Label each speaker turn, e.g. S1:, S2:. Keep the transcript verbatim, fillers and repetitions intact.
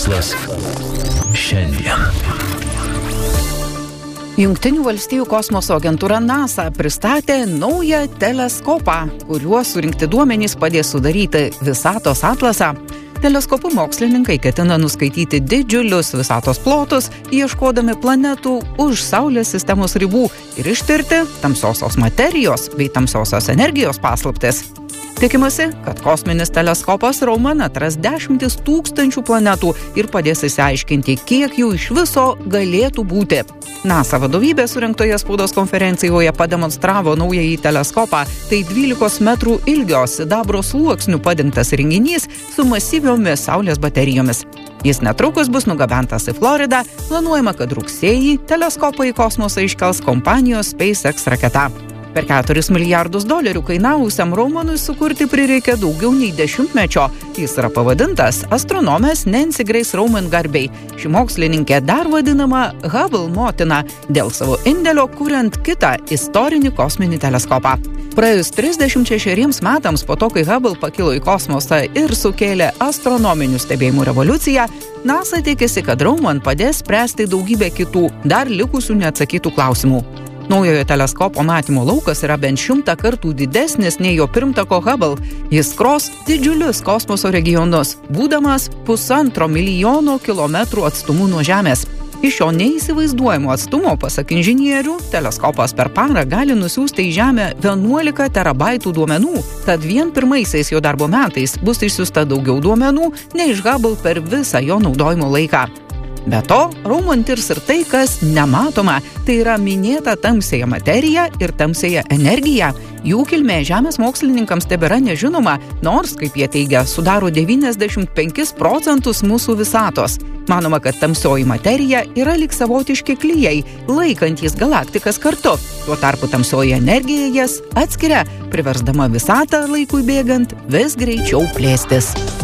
S1: Mokslas šiandien.
S2: Jungtinių valstijų kosmoso agentūra NASA pristatė naują teleskopą, kuriuo surinkti duomenys padės sudaryti visatos atlasą. Teleskopu mokslininkai ketina nuskaityti didžiulius visatos plotus, ieškodami planetų už Saulės sistemos ribų ir ištirti tamsiosios materijos bei tamsiosios energijos paslaptis. Tikimasi, kad kosminis teleskopas Rauman atras dešimtis tūkstančių planetų ir padės išsiaiškinti, kiek jų iš viso galėtų būti. NASA vadovybė surengtoje spaudos konferencijoje pademonstravo naująjį teleskopą. Tai dvylikos metrų ilgio sidabro sluoksnių padengtas renginys su masyviomis Saulės baterijomis. Jis netrukus bus nugabentas į Floridą. Planuojama, kad rugsėjį teleskopą į kosmosą iškels kompanijos SpaceX raketa. Per keturis milijardus dolerių kainavusiam Raumanui sukurti prireikė daugiau nei dešimtmečio. Jis yra pavadintas astronomės Nancy Grace Rauman garbei. Ši mokslininkė dar vadinama Hubble motina dėl savo indėlio kuriant kitą istorinį kosminį teleskopą. Praėjus trisdešimt šešeriems metams po to, kai Hubble pakilo į kosmosą ir sukėlė astronominių stebėjimų revoliuciją, NASA tikisi, kad Rauman padės spręsti daugybę kitų, dar likusių neatsakytų klausimų. Naujojo teleskopo matymo laukas yra bent šimtą kartų didesnis nei jo pirmtako Hubble. Jis skros didžiulius kosmoso regionus, būdamas pusantro milijono kilometrų atstumu nuo Žemės. Iš šio neįsivaizduojamo atstumo, pasak inžinierių, teleskopas per parą gali nusiųsti į Žemę vienuolika terabaitų duomenų, tad vien pirmaisiais jo darbo metais bus išsiųsta daugiau duomenų nei iš Hubble per visą jo naudojimo laiką. Be to, Rauman tirs ir tai, kas nematoma, tai yra minėta tamsiąją materiją ir tamsiąją energiją. Jų kilmė Žemės mokslininkams tebėra nežinoma, nors, kaip jie teigia, sudaro devyniasdešimt penkis procentus mūsų visatos. Manoma, kad tamsioji materija yra lyg savotiški klijai, laikantys galaktikas kartu. Tuo tarpu tamsioji energija jas atskiria, priversdama visatą laikui bėgant vis greičiau plėstis.